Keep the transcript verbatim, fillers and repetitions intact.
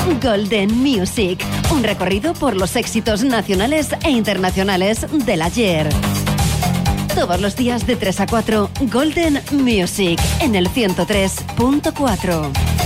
Golden Music, un recorrido por los éxitos nacionales e internacionales del ayer. Todos los días de tres a cuatro, Golden Music, en el ciento tres punto cuatro.